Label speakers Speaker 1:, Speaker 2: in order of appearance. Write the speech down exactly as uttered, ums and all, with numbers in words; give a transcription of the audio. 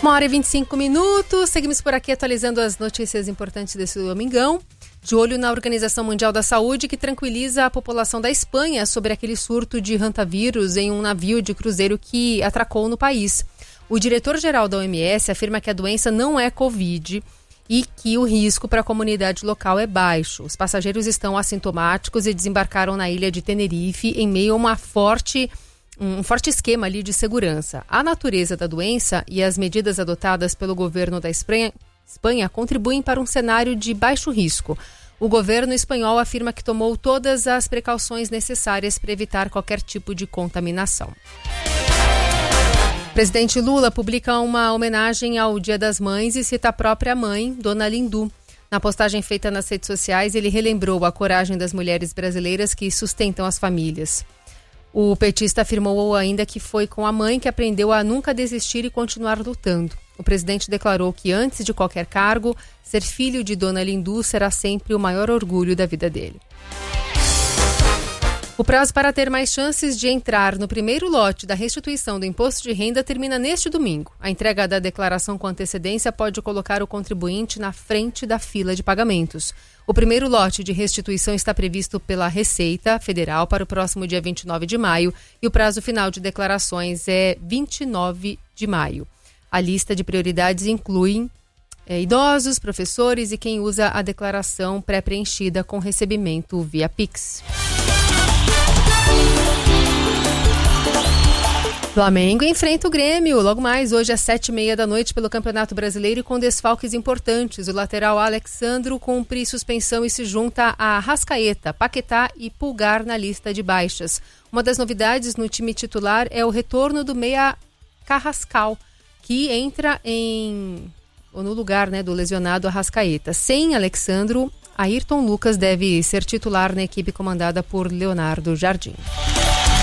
Speaker 1: Uma hora e vinte e cinco minutos, seguimos por aqui atualizando as notícias importantes desse domingão. De olho na Organização Mundial da Saúde, que tranquiliza a população da Espanha sobre aquele surto de hantavírus em um navio de cruzeiro que atracou no país. O diretor-geral da O M S afirma que a doença não é Covid e que o risco para a comunidade local é baixo. Os passageiros estão assintomáticos e desembarcaram na ilha de Tenerife em meio a uma forte... um forte esquema ali de segurança. A natureza da doença e as medidas adotadas pelo governo da Espanha, Espanha contribuem para um cenário de baixo risco. O governo espanhol afirma que tomou todas as precauções necessárias para evitar qualquer tipo de contaminação. O presidente Lula publica uma homenagem ao Dia das Mães e cita a própria mãe, Dona Lindu. Na postagem feita nas redes sociais, ele relembrou a coragem das mulheres brasileiras que sustentam as famílias. O petista afirmou ainda que foi com a mãe que aprendeu a nunca desistir e continuar lutando. O presidente declarou que, antes de qualquer cargo, ser filho de Dona Lindu será sempre o maior orgulho da vida dele. O prazo para ter mais chances de entrar no primeiro lote da restituição do imposto de renda termina neste domingo. A entrega da declaração com antecedência pode colocar o contribuinte na frente da fila de pagamentos. O primeiro lote de restituição está previsto pela Receita Federal para o próximo dia vinte e nove de maio e o prazo final de declarações é vinte e nove de maio. A lista de prioridades inclui é, idosos, professores e quem usa a declaração pré-preenchida com recebimento via Pix. Flamengo enfrenta o Grêmio logo mais hoje às sete e meia da noite pelo Campeonato Brasileiro e com desfalques importantes. O lateral Alexandro cumpre suspensão e se junta a Arrascaeta, Paquetá e Pulgar na lista de baixas. Uma das novidades no time titular é o retorno do meia Carrascal, que entra em ou no lugar né, do lesionado Arrascaeta. Sem Alexandro, Ayrton Lucas deve ser titular na equipe comandada por Leonardo Jardim.